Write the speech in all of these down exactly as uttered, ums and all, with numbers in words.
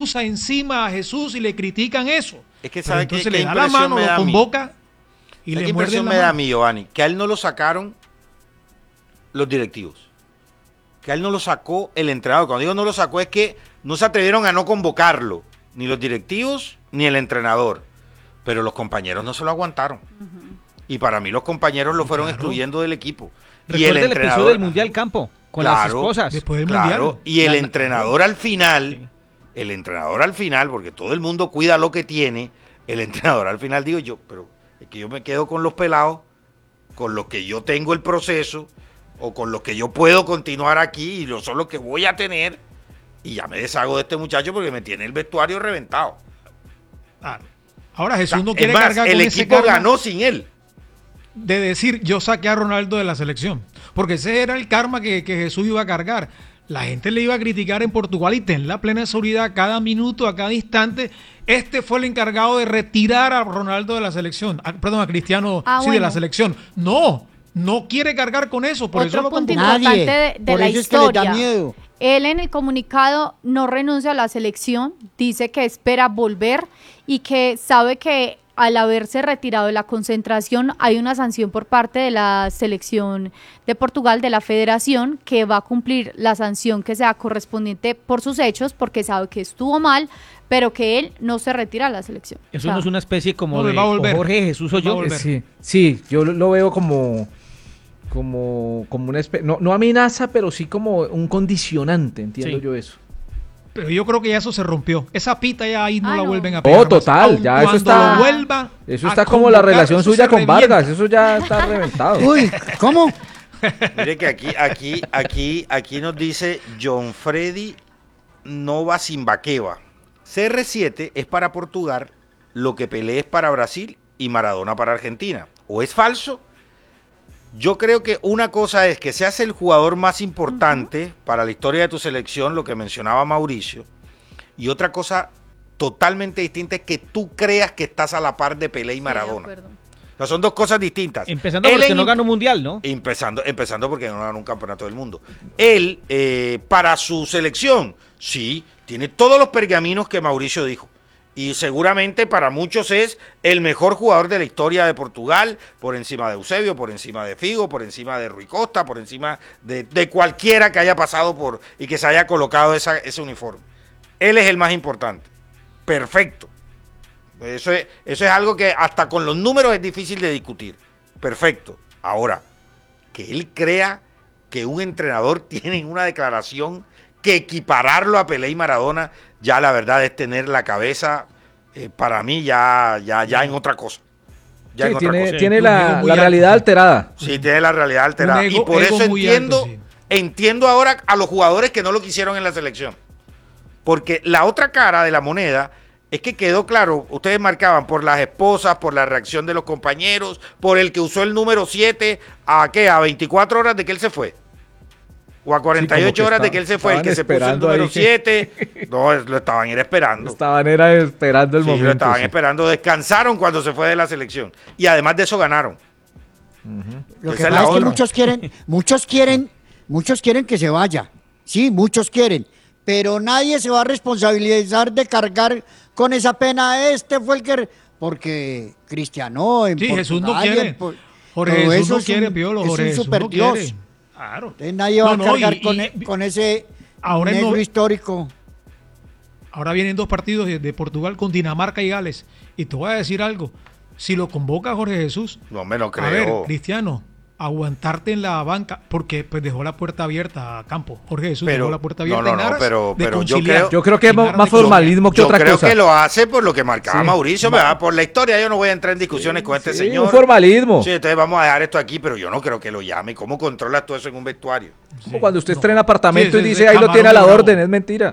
excusa encima a Jesús y le critican eso. Es que sabe entonces que, le que da la mano, lo convoca y le ¿Qué muerde impresión la me da a mano? mí, Giovanni? Que a él no lo sacaron los directivos. Que a él no lo sacó el entrenador. Cuando digo no lo sacó es que no se atrevieron a no convocarlo. Ni los directivos, ni el entrenador. Pero los compañeros no se lo aguantaron. Uh-huh. Y para mí los compañeros lo fueron claro. excluyendo del equipo. Recuerda y el, el entrenador, episodio del Mundial Campo, con claro, las esposas. Después del claro, Mundial. y el la, entrenador al final, sí. el entrenador al final, porque todo el mundo cuida lo que tiene, el entrenador al final digo yo, pero es que yo me quedo con los pelados, con los que yo tengo el proceso, o con los que yo puedo continuar aquí, y los son los que voy a tener, y ya me deshago de este muchacho porque me tiene el vestuario reventado. Ah, ahora Jesús o sea, no quiere más, cargar el con equipo ese ganó sin él. De decir, yo saqué a Ronaldo de la selección. Porque ese era el karma que, que Jesús iba a cargar. La gente le iba a criticar en Portugal y ten la plena seguridad a cada minuto, a cada instante. Este fue el encargado de retirar a Ronaldo de la selección. A, perdón, a Cristiano ah, sí, bueno. de la selección. No, no quiere cargar con eso. Por Otro eso punto lo importante Nadie. de, de por la eso historia. Es que le da miedo. Él en el comunicado no renuncia a la selección, dice que espera volver y que sabe que al haberse retirado de la concentración hay una sanción por parte de la selección de Portugal, de la federación, que va a cumplir la sanción que sea correspondiente por sus hechos, porque sabe que estuvo mal, pero que él no se retira a la selección. Eso o sea, no es una especie como no, de va a volver. Jorge Jesús o yo. Sí, sí, yo lo, lo veo como... como como una especie, no, no amenaza, pero sí como un condicionante, entiendo sí. yo eso. Pero yo creo que ya eso se rompió. Esa pita ya ahí no ah, la no. vuelven a pegar. Oh, total, más. ya Aun eso está... vuelva eso está como la relación suya con revienta. Vargas, eso ya está reventado. Uy, ¿cómo? Mire que aquí, aquí, aquí, aquí nos dice John Freddy Nova Simbaqueva. C R siete es para Portugal lo que Pelé es para Brasil y Maradona para Argentina. ¿O es falso? Yo creo que una cosa es que seas el jugador más importante uh-huh. para la historia de tu selección, lo que mencionaba Mauricio, y otra cosa totalmente distinta es que tú creas que estás a la par de Pelé y Maradona. Sí, o sea, son dos cosas distintas. Empezando Él porque en, no ganó mundial, ¿no? Empezando, empezando porque no ganó un campeonato del mundo. Él, eh, para su selección, sí, tiene todos los pergaminos que Mauricio dijo. Y seguramente para muchos es el mejor jugador de la historia de Portugal, por encima de Eusebio, por encima de Figo, por encima de Rui Costa, por encima de, de cualquiera que haya pasado por y que se haya colocado esa, ese uniforme. Él es el más importante. Perfecto. Eso es, eso es algo que hasta con los números es difícil de discutir. Perfecto. Ahora, que él crea que un entrenador tiene una declaración que equipararlo a Pelé y Maradona, ya la verdad es tener la cabeza, eh, para mí, ya, ya, ya en otra cosa. Ya sí, en otra tiene, cosa. tiene Sí, la, la alto. realidad alterada. Sí, tiene la realidad alterada. Ego, y por eso entiendo, alto, sí. entiendo ahora a los jugadores que no lo quisieron en la selección. Porque la otra cara de la moneda es que quedó claro, ustedes marcaban por las esposas, por la reacción de los compañeros, por el que usó el número siete, ¿a qué? ¿A veinticuatro horas de que él se fue? O a cuarenta y ocho sí, horas está, de que él se fue, el que se puso el número siete. No, lo estaban ir esperando. Estaban era esperando el sí, momento. lo estaban sí. esperando. Descansaron cuando se fue de la selección. Y además de eso ganaron. Uh-huh. Lo que Esa es pasa la es que otra. muchos quieren, muchos quieren, muchos quieren que se vaya. Sí, muchos quieren. Pero nadie se va a responsabilizar de cargar con esa pena. Este fue el que... Porque Cristiano en Sí, Portugal, Jesús no en quiere. Por- Jorge todo Jesús eso no es quiere, un- Piolo. es Jorge un Jesús no superdios. quiere. Claro. Entonces nadie va No, a no, cargar y- con, y- e- con ese ahora negro no- histórico. Ahora vienen dos partidos de, de Portugal con Dinamarca y Gales. Y te voy a decir algo. Si lo convoca Jorge Jesús, No, me lo creo. a ver, Cristiano, aguantarte en la banca, porque pues dejó la puerta abierta a campo. Jorge Jesús Pero- dejó la puerta no, abierta no, en no, aras pero- de pero yo conciliar. creo- Yo creo que es En aras más de conciliar. formalismo que Yo otra creo cosa. que lo hace por lo que marcaba Sí. Mauricio, ¿verdad? Por la historia. Yo no voy a entrar en discusiones con este Sí, señor. un formalismo. Sí, entonces vamos a dejar esto aquí, pero yo no creo que lo llame. ¿Cómo controlas tú eso en un vestuario? Como cuando usted no. estrena apartamento Sí, sí, y sí, dice, ahí lo camarón tiene a la de bravo. orden, es mentira.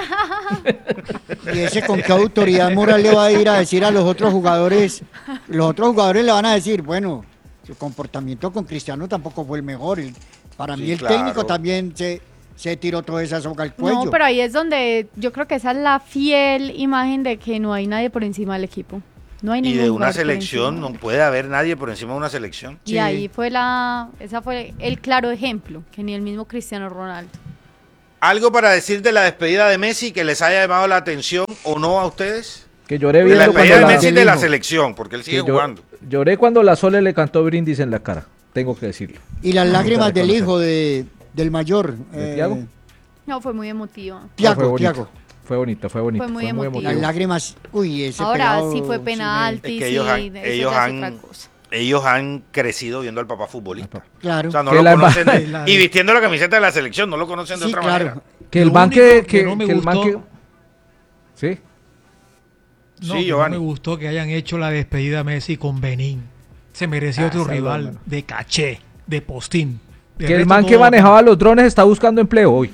Y ese con qué autoridad moral le va a ir a decir a los otros jugadores. Los otros jugadores le van a decir, bueno, su comportamiento con Cristiano tampoco fue el mejor. El- para Sí, mí el claro. técnico también se, se tiró toda esa soga al cuello. No, pero ahí es donde yo creo que esa es la fiel imagen de que no hay nadie por encima del equipo. No hay Y ningún de una jugador por selección encima. no puede haber nadie por encima de una selección. Y ahí fue la, esa fue el claro ejemplo, que ni el mismo Cristiano Ronaldo. ¿Algo para decir de la despedida de Messi que les haya llamado la atención o no a ustedes? Que lloré De viendo la despedida cuando de la, Messi de la selección, porque él sigue que yo- jugando. lloré cuando la Sole le cantó brindis en la cara, tengo que decirlo. Y las lágrimas del reconocer. hijo de, del mayor. ¿De eh, Thiago? No, fue muy emotivo. No, fue Thiago, bonito. Thiago. Fue bonito, fue bonito. Fue muy emotivo. Las lágrimas, uy, ese Ahora pelado, sí fue sí, penalti, Es que sí, ellos han- eso ellos ya han- es otra cosa. Ellos han crecido viendo al papá futbolista. me- Claro. O sea, no Que lo la- conocen de- la- y vistiendo la camiseta de la selección, no lo conocen de Sí, otra claro. manera. Que el Lo man único que, que que, no me que el man que... gustó- Sí, No, Sí, que no Giovanni. me gustó que hayan hecho la despedida a Messi con Benín. Se merecía Ah, otro esa rival broma, de caché, de postín. De que el resto, man que todo manejaba los drones está buscando empleo hoy.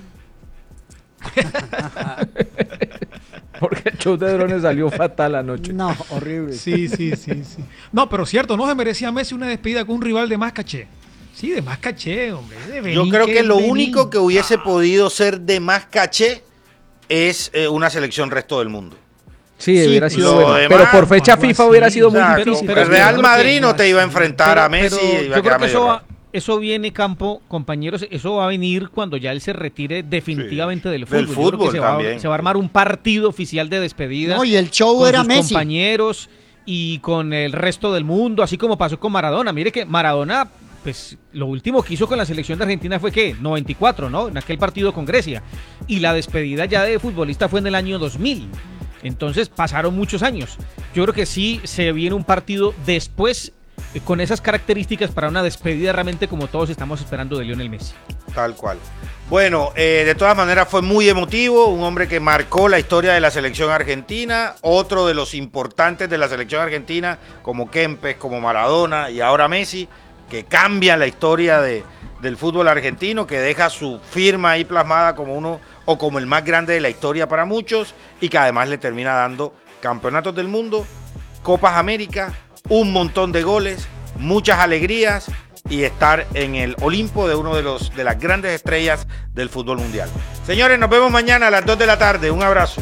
Porque el show de drones salió fatal anoche. No, horrible. Sí, sí, sí, sí. No, pero cierto, no se merecía Messi una despedida con un rival de más caché. Sí, de más caché, hombre. de Yo Benín, creo que es lo Benín. único que hubiese podido ser de más caché es eh, una selección resto del mundo. Sí, Sí, hubiera sido lo bueno. demás, Pero por fecha algo FIFA así. hubiera sido O muy sea, difícil. el pero Real yo creo Madrid que- no te iba a enfrentar a Messi pero y iba a yo creo quedar que medio eso, raro. va- eso viene, Campo, compañeros, eso va a venir cuando ya él se retire definitivamente del fútbol. del Yo creo que fútbol se, va, también. se va a armar un partido oficial de despedida No, y el show con era sus Messi. compañeros y con el resto del mundo, así como pasó con Maradona. Mire que Maradona, pues lo último que hizo con la selección de Argentina fue ¿qué? noventa y cuatro, ¿no? En aquel partido con Grecia. Y la despedida ya de futbolista fue en el año dos mil. Entonces pasaron muchos años. Yo creo que sí se viene un partido después eh, con esas características para una despedida realmente como todos estamos esperando de Lionel Messi. Tal cual. Bueno, eh, de todas maneras fue muy emotivo, un hombre que marcó la historia de la selección argentina, otro de los importantes de la selección argentina, como Kempes, como Maradona y ahora Messi, que cambia la historia de, del fútbol argentino, que deja su firma ahí plasmada como uno o como el más grande de la historia para muchos y que además le termina dando campeonatos del mundo, Copas América, un montón de goles, muchas alegrías y estar en el Olimpo de uno de los de las grandes estrellas del fútbol mundial. Señores, nos vemos mañana a las dos de la tarde. Un abrazo.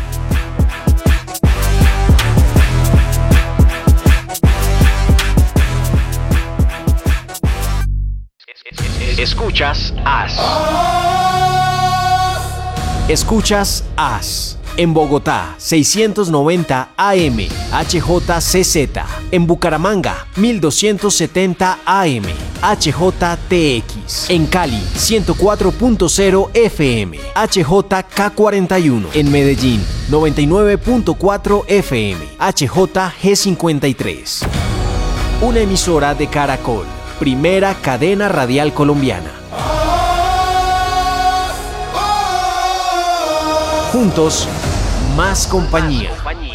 Escuchas As. Escuchas As. En Bogotá, seiscientos noventa A M, H J C Z. En Bucaramanga, mil doscientos setenta A M, H J T X. En Cali, ciento cuatro punto cero F M, H J K cuarenta y uno. En Medellín, noventa y nueve punto cuatro F M, H J G cincuenta y tres. Una emisora de Caracol, primera cadena radial colombiana. Juntos, más compañía.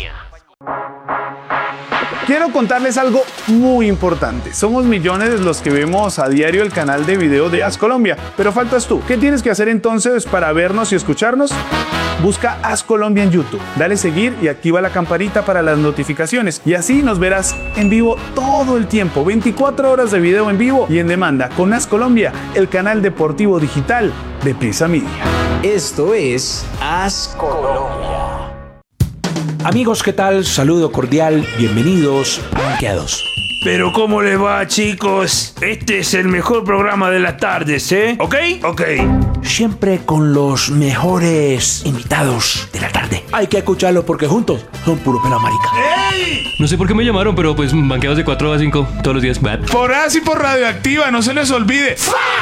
Quiero contarles algo muy importante. Somos millones los que vemos a diario el canal de video de As Colombia, pero faltas tú. ¿Qué tienes que hacer entonces para vernos y escucharnos? Busca As Colombia en YouTube, dale seguir y activa la campanita para las notificaciones y así nos verás en vivo todo el tiempo, veinticuatro horas de video en vivo y en demanda con As Colombia, el canal deportivo digital de Prisa Media. Esto es As Colombia. Amigos, ¿qué tal? Saludo cordial, bienvenidos a Rankeados. Pero ¿cómo le va, chicos? Este es el mejor programa de las tardes, ¿eh? ¿Ok? Ok. Siempre con los mejores invitados de la tarde. Hay que escucarlos porque juntos son puro pela marica. ¡Ey! No sé por qué me llamaron, pero pues banqueados de cuatro a cinco todos los días. Bad. Por As y por Radioactiva, no se les olvide.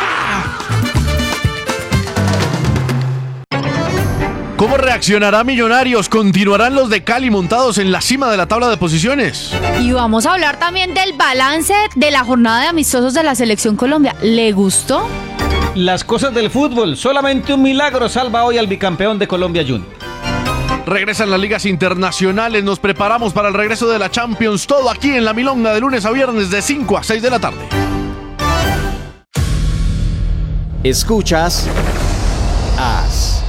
¿Cómo reaccionará Millonarios? ¿Continuarán los de Cali montados en la cima de la tabla de posiciones? Y vamos a hablar también del balance de la jornada de amistosos de la Selección Colombia. ¿Le gustó? Las cosas del fútbol, solamente un milagro salva hoy al bicampeón de Colombia Junior. Regresan las ligas internacionales, nos preparamos para el regreso de la Champions, todo aquí en La Milonga de lunes a viernes de cinco a seis de la tarde. Escuchas As.